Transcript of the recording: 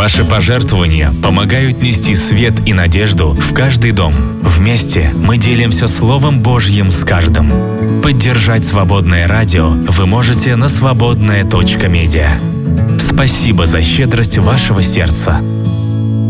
Ваши пожертвования помогают нести свет и надежду в каждый дом. Вместе мы делимся Словом Божьим с каждым. Поддержать свободное радио вы можете на свободная.медиа. Спасибо за щедрость вашего сердца.